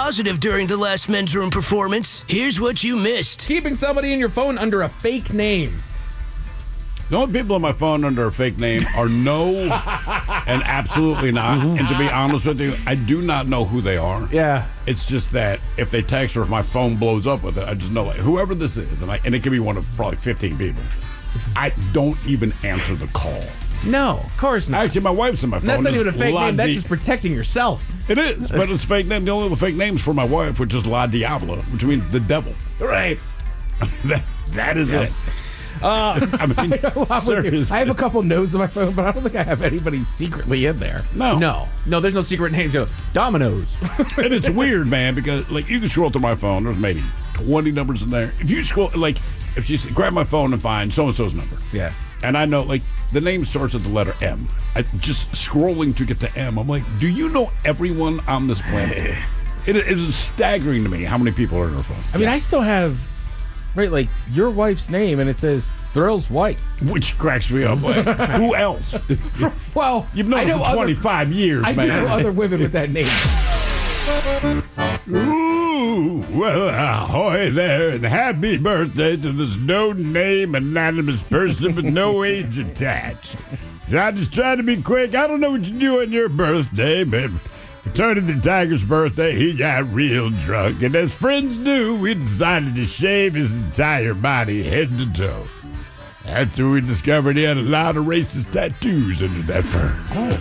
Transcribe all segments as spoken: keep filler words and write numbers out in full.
positive during the last men's room performance. Here's what you missed. Keeping somebody in your phone under a fake name. The only people on my phone under a fake name are no and absolutely not. Mm-hmm. And to be honest with you, I do not know who they are. Yeah. It's just that if they text or if my phone blows up with it, I just know, like, whoever this is, and, I, and it could be one of probably fifteen people, I don't even answer the call. No, of course not. Actually, my wife's in my phone. And that's not even a fake La name. That's Di- just protecting yourself. It is, but it's a fake name. The only fake name's for my wife, which is La Diabla, which means the devil. Right. that, that is yeah. it. Uh, I mean, I, seriously. I have a couple no's on my phone, but I don't think I have anybody secretly in there. No. No. No, there's no secret names. You know, Domino's. And it's weird, man, because, like, you can scroll through my phone. There's maybe twenty numbers in there. If you scroll, like, if you grab my phone and find so-and-so's number. Yeah. And I know, like, the name starts with the letter M. I, just scrolling to get to M, I'm like, do you know everyone on this planet? it, it is staggering to me how many people are in her phone. I mean, I still have, right, like, your wife's name, and it says Thrills White. Which cracks me up. Like, who else? Well, You've known her for twenty-five other, years, I man. I know other women with that name. Ooh, well, ahoy there, and happy birthday to this no-name anonymous person with no age attached. So I'm just trying to be quick. I don't know what you do on your birthday, but for Tony Tiger's birthday, he got real drunk. And as friends do, we decided to shave his entire body, head to toe. After we discovered he had a lot of racist tattoos under that fur.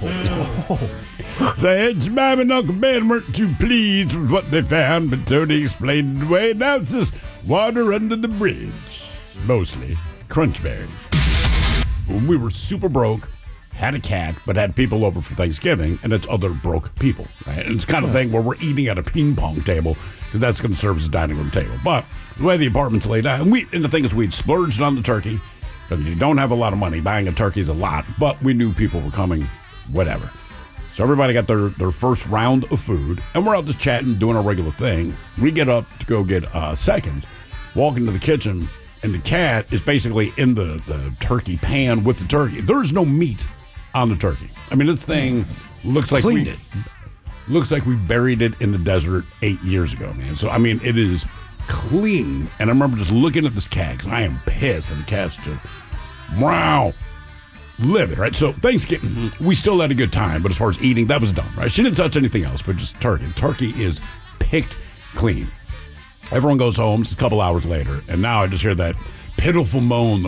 Oh. So Aunt Mom and Uncle Ben weren't too pleased with what they found, but Tony explained it away. Now it's just water under the bridge. Mostly crunch berries. When we were super broke, had a cat, but had people over for Thanksgiving, and it's other broke people. Right? And it's the kind of thing where we're eating at a ping pong table, because that's going to serve as a dining room table. But the way the apartment's laid out, and, we, and the thing is, we'd splurged on the turkey. Because you don't have a lot of money. Buying a turkey is a lot, but we knew people were coming, whatever. So everybody got their, their first round of food, and we're out just chatting, doing our regular thing. We get up to go get uh, seconds, walk into the kitchen, and the cat is basically in the, the turkey pan with the turkey. There's no meat on the turkey. I mean, this thing looks like Cleaned we, it. Looks like we buried it in the desert eight years ago, man. So, I mean, it is clean. And I remember just looking at this cat, because I am pissed, and the cat's just, wow, livid, right? So Thanksgiving, we still had a good time, but as far as eating, that was done, right? She didn't touch anything else, but just turkey. Turkey is picked clean. Everyone goes home, it's a couple hours later, and now I just hear that pitiful moan,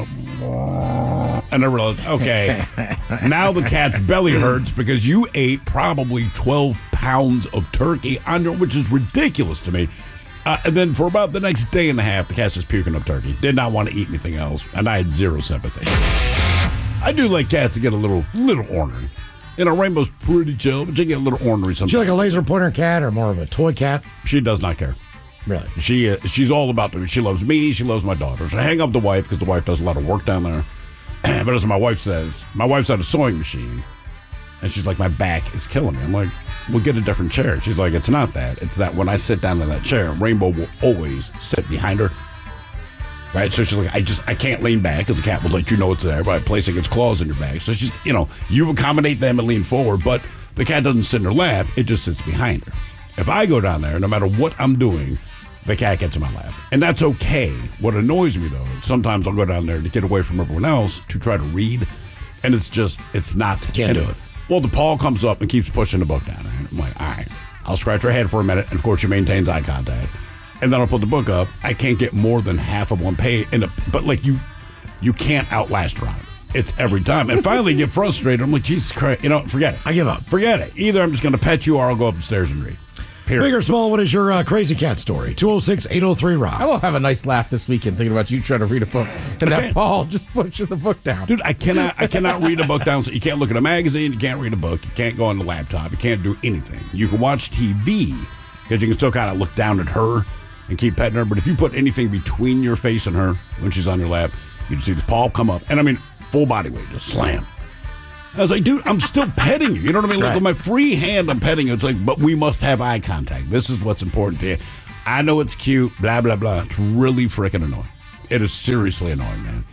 and I realize, okay, now the cat's belly hurts because you ate probably twelve pounds of turkey, under, which is ridiculous to me. Uh, and then for about the next day and a half, the cat's just puking up turkey. Did not want to eat anything else, and I had zero sympathy. I do like cats to get a little little ornery. You know, Rainbow's pretty chill, but she get a little ornery sometimes. Is she like a laser pointer cat or more of a toy cat? She does not care. Really? She uh, she's all about the. She loves me. She loves my daughters. I hang up the wife because the wife does a lot of work down there. But as my wife says, my wife's at a sewing machine, and she's like, my back is killing me. I'm like, we'll get a different chair. She's like, it's not that. It's that when I sit down in that chair, Rainbow will always sit behind her. Right? So she's like, I just, I can't lean back because the cat will let you know it's there by placing its claws in your back. So she's, you know, you accommodate them and lean forward, but the cat doesn't sit in her lap. It just sits behind her. If I go down there, no matter what I'm doing, the cat gets in my lap. And that's okay. What annoys me, though, sometimes I'll go down there to get away from everyone else to try to read, and it's just, it's not. Can't do it. Well, the paw comes up and keeps pushing the book down. I'm like, all right, I'll scratch her head for a minute, and of course she maintains eye contact. And then I'll put the book up. I can't get more than half of one page, and but like you, you can't outlast her on it. It's every time. And finally get frustrated. I'm like, Jesus Christ, you know, forget it. I give up. Forget it. Either I'm just going to pet you or I'll go upstairs and read. Period. Big or small, what is your uh, crazy cat story? two oh six, eight oh three, Rob. I will have a nice laugh this weekend thinking about you trying to read a book and that Paul just pushing the book down. Dude, I cannot I cannot read a book down. So you can't look at a magazine. You can't read a book. You can't go on the laptop. You can't do anything. You can watch T V because you can still kind of look down at her and keep petting her. But if you put anything between your face and her when she's on your lap, you can see the paw come up. And I mean, full body weight, just slam. I was like, dude, I'm still petting you. You know what I mean? Like, right. with my free hand, I'm petting you. It's like, but we must have eye contact. This is what's important to you. I know it's cute, blah, blah, blah. It's really freaking annoying. It is seriously annoying, man.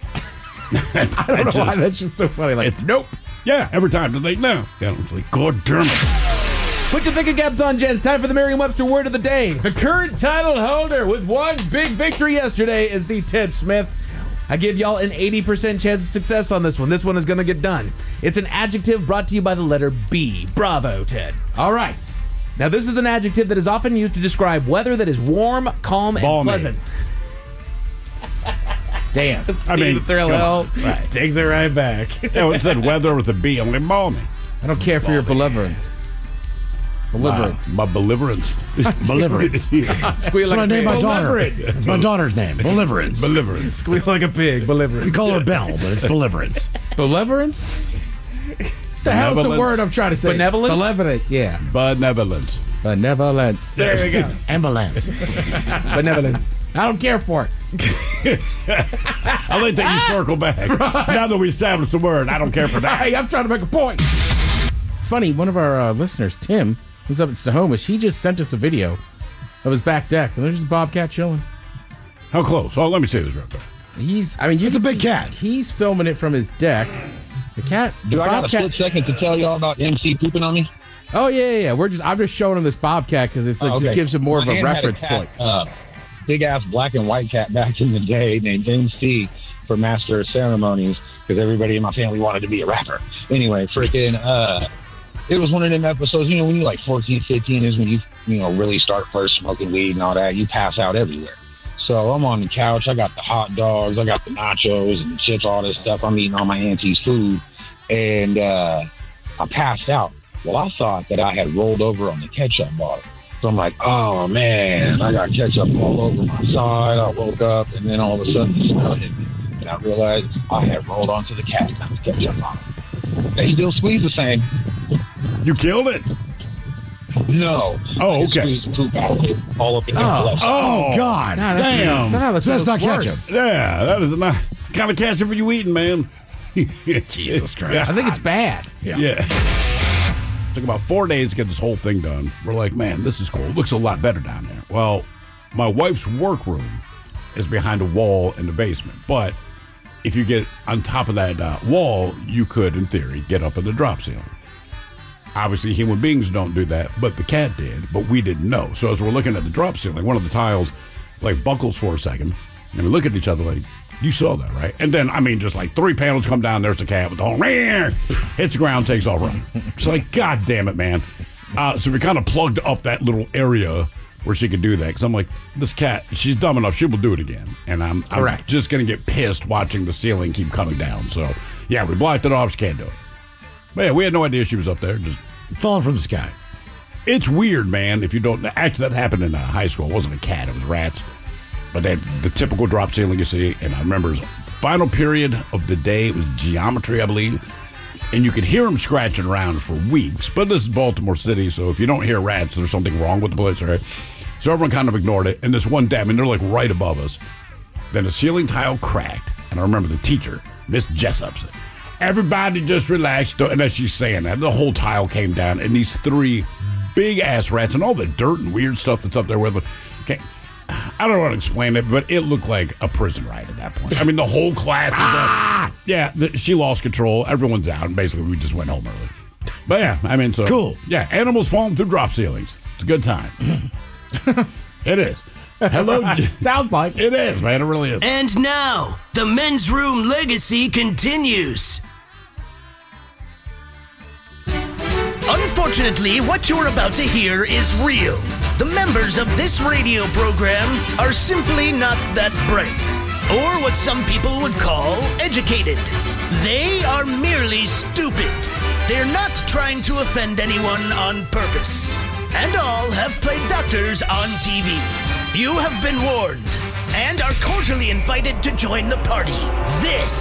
I don't know just, why that's just so funny. Like, it's, nope. Yeah, every time. They're like, no. You know, it's like, God damn it. Put your thinking caps on, gents. Time for the Merriam-Webster word of the day. The current title holder with one big victory yesterday is the Ted Smith. I give y'all an eighty percent chance of success on this one. This one is going to get done. It's an adjective brought to you by the letter B. Bravo, Ted. All right. Now, this is an adjective that is often used to describe weather that is warm, calm, and Balmy. pleasant. Damn. I mean, the thrill come hell right. takes it right back. Yeah, it said weather with a B, only balmy. I don't care for your belligerence. Belligerence. My, my belligerence. Belligerence. Squeal That's like what I a named pig. my daughter. Belligerence. It's my daughter's name. Belligerence. Belligerence. Squeal like a pig. Belligerence. We call her Belle, but it's Belligerence. Belligerence? The hell is the Benevolence. word I'm trying to say? Benevolence? Benevolent, yeah. Benevolence. Benevolence. There we go. Ambulance. Benevolence. I don't care for it. I like that you circle back. Now that we established the word, I don't care for that. Hey, I'm trying to make a point. It's funny, one of our uh, listeners, Tim, who's up at Snohomish, he just sent us a video of his back deck, and there's just a bobcat chilling. How close? Oh, let me see this real quick. He's, I mean, you It's a can big see- cat. He's filming it from his deck. The cat, the Do I got a bobcat. split second to tell y'all about M C pooping on me? Oh yeah, yeah, yeah. We're just, I'm just showing him this bobcat because it's, it Oh, just okay. gives him more My of a aunt had reference cat, point. Uh, big ass black and white cat back in the day named M C for Master of Ceremonies because everybody in my family wanted to be a rapper. Anyway, freaking, uh, it was one of them episodes, you know, when you're like fourteen, fifteen is when you, you know, really start first smoking weed and all that. You pass out everywhere. So I'm on the couch. I got the hot dogs. I got the nachos and chips, all this stuff. I'm eating all my auntie's food. And uh, I passed out. Well, I thought that I had rolled over on the ketchup bottle. So I'm like, oh, man, I got ketchup all over my side. I woke up, and then all of a sudden the smell hit me. And I realized I had rolled onto the cat ketchup bottle. They still squeeze the same. You killed it? No. Oh, I okay. squeezed the poop out of it all up in your blood. Oh, God. Nah, that's, damn. Somehow that's, So that's almost not worse. ketchup. Yeah, that is not kind of ketchup you eating, man. Jesus Christ. I think it's bad. Yeah. Took about four days to get this whole thing done. We're like, man, this is cool. It looks a lot better down there. Well, my wife's workroom is behind a wall in the basement. But if you get on top of that uh, wall, you could, in theory, get up in the drop ceiling. Obviously, human beings don't do that, but the cat did, but we didn't know. So as we're looking at the drop ceiling, one of the tiles, like, buckles for a second, and we look at each other like, you saw that, right? And then, I mean, just like three panels come down, there's the cat with the whole, hits the ground, takes off running. It's like, God damn it, man. Uh, so we kind of plugged up that little area where she could do that. Because I'm like, this cat, she's dumb enough, she will do it again. And I'm, I'm Correct. just going to get pissed watching the ceiling keep coming down. So, yeah, we blocked it off. She can't do it. But yeah, we had no idea she was up there. Just Falling from the sky. It's weird, man. If you don't, actually, that happened in uh, high school. It wasn't a cat; it was rats. But they, the typical drop ceiling you see, and I remember his final period of the day. It was geometry, I believe, and you could hear them scratching around for weeks. But this is Baltimore City, so if you don't hear rats, there's something wrong with the place, right? So everyone kind of ignored it. And this one day, I mean, they're like right above us. Then the ceiling tile cracked, and I remember the teacher, Miss Jessup, said, "Everybody just relax." And as she's saying that, the whole tile came down, and these three big ass rats and all the dirt and weird stuff that's up there with them. Okay, I don't know how to explain it, but it looked like a prison riot at that point. I mean, the whole class is up. Yeah, the, she lost control. Everyone's out, and basically we just went home early. But yeah, I mean, so Cool. Yeah, animals falling through drop ceilings. It's a good time. It is. Hello. Sounds like It is, man. It really is. And now, the men's room legacy continues. Unfortunately, what you're about to hear is real. The members of this radio program are simply not that bright, or what some people would call educated. They are merely stupid. They're not trying to offend anyone on purpose. And all have played doctors on T V. You have been warned and are cordially invited to join the party. This